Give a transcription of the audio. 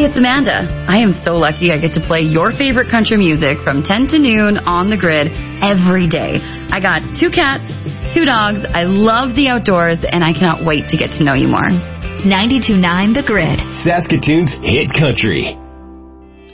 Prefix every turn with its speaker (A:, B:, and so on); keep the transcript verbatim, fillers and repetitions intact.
A: it's Amanda. I am so lucky I get to play your favorite country music from ten to noon on the grid every day. I got two cats, two dogs. I love the outdoors, and I cannot wait to get to know you more.
B: ninety-two point nine The Grid.
C: Saskatoon's hit country.